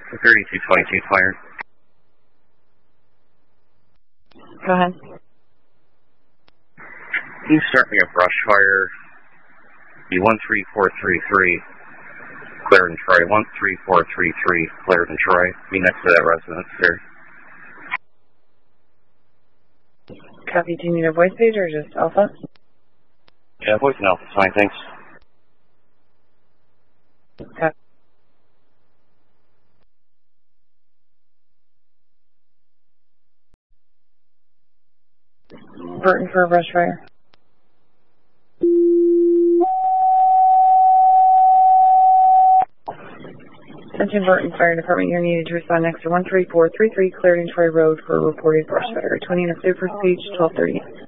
3222 fire. Go ahead. Can you start me a brush fire? Be 13433, Clarendon Troy. 13433, Clarendon Troy. Be next to that residence there. Copy. Do you need a voice page or just alpha? Yeah, voice and alpha, fine, thanks. Copy. Burton for a brush fire. Attention Burton Fire Department, you're needed to respond next to 13433 Clarendon Troy Road for a reported brush fire. 20 and a 5 for speech, 1230.